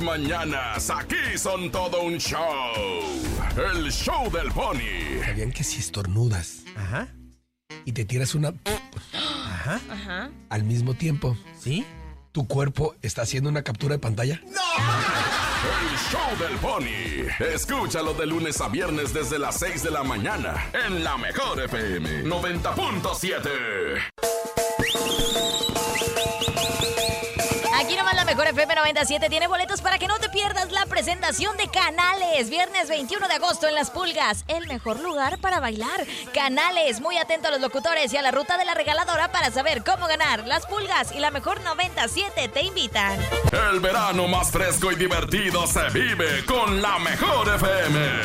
Mañanas, aquí son todo un show. El show del Pony. ¿Sabían que si estornudas y te tiras una al mismo tiempo, ¿sí? ¿Tu cuerpo está haciendo una captura de pantalla? ¡No! El show del Pony. Escúchalo de lunes a viernes desde las 6 de la mañana en la Mejor FM 90.7. Aquí nomás la Mejor FM 97 tiene boletos para que no te pierdas la presentación de Canales. Viernes 21 de agosto en Las Pulgas. El mejor lugar para bailar. Canales. Muy atento a los locutores y a la ruta de la regaladora para saber cómo ganar. Las Pulgas y la Mejor 97 te invitan. El verano más fresco y divertido se vive con la Mejor FM.